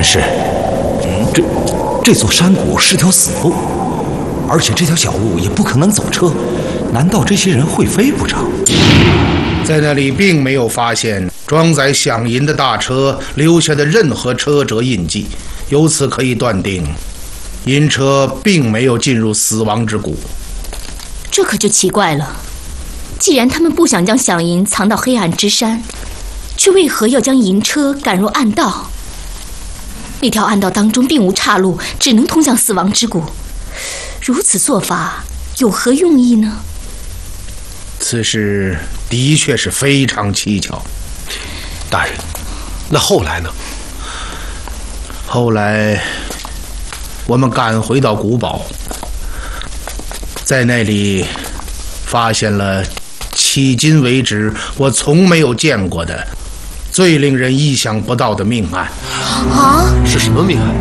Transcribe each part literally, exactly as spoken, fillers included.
是，这这座山谷是条死路，而且这条小路也不可能走车，难道这些人会飞不成？ 在那里并没有发现装载响银的大车留下的任何车辙印记，由此可以断定，银车并没有进入死亡之谷。 这可就奇怪了，既然他们不想将响银藏到黑暗之山，却为何要将银车赶入暗道？那条暗道当中并无岔路，只能通向死亡之谷。如此做法有何用意呢？ 此事的确是非常蹊跷。 大人，那后来呢？ 后来我们赶回到古堡，在那里发现了迄今为止我从没有见过的最令人意想不到的命案。 啊？ 是什么命案？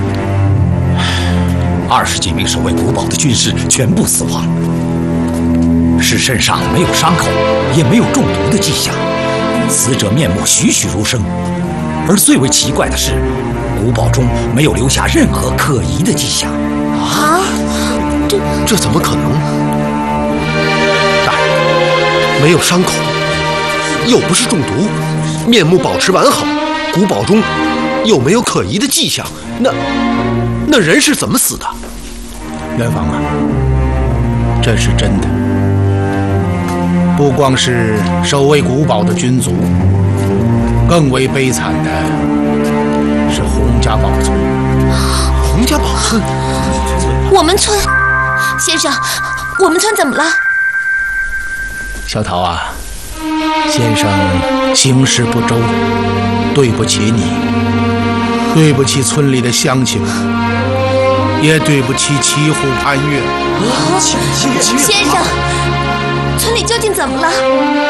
二十几名守卫古堡的军士全部死亡，尸身上没有伤口，也没有中毒的迹象，死者面目栩栩如生。而最为奇怪的是，古堡中没有留下任何可疑的迹象。 啊？这这怎么可能？大人，没有伤口，又不是中毒，面目保持完好，古堡中又没有可疑的迹象，那那人是怎么死的？ 元芳啊，这是真的。不光是守卫古堡的军卒，更为悲惨的是洪家堡村。 洪家堡村？ 我们村，先生，我们村怎么了？ 小桃啊，先生行事不周，对不起你，对不起村里的乡亲们，也对不起骑虎潘越。 先生，村里究竟怎么了？